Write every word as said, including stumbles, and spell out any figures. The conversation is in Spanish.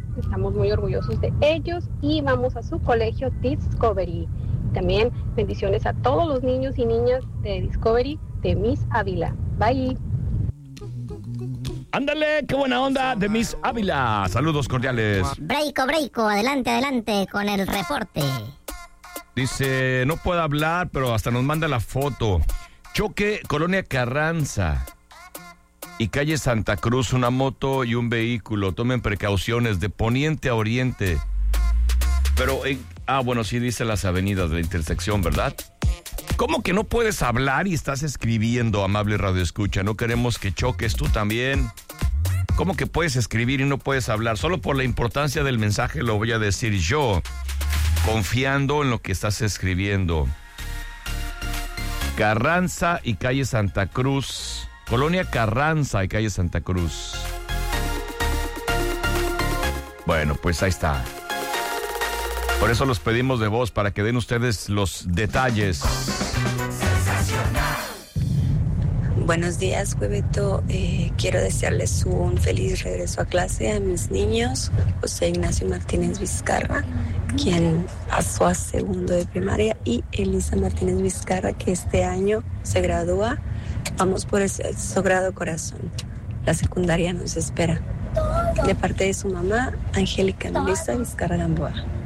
Estamos muy orgullosos de ellos y vamos a su colegio Discovery. También bendiciones a todos los niños y niñas de Discovery de Miss Ávila. Bye. Ándale, qué buena onda de Miss Ávila. Saludos cordiales. Breiko, breiko, adelante, adelante con el reporte. Dice, no puedo hablar, pero hasta nos manda la foto. Choque, Colonia Carranza y calle Santa Cruz, una moto y un vehículo. Tomen precauciones de poniente a oriente. Pero, en, ah, bueno, sí dice las avenidas de la intersección, ¿verdad? ¿Cómo que no puedes hablar y estás escribiendo, amable Radio Escucha? No queremos que choques tú también. ¿Cómo que puedes escribir y no puedes hablar? Solo por la importancia del mensaje lo voy a decir yo, confiando en lo que estás escribiendo. Carranza y calle Santa Cruz. Colonia Carranza y calle Santa Cruz. Bueno, pues ahí está. Por eso los pedimos de voz, para que den ustedes los detalles. Buenos días, Huevito. Eh, quiero desearles un feliz regreso a clase a mis niños, José Ignacio Martínez Vizcarra, quien pasó a segundo de primaria, y Elisa Martínez Vizcarra, que este año se gradúa. Vamos por el Sagrado Corazón. La secundaria nos espera. De parte de su mamá, Angélica Melissa Vizcarra Gamboa.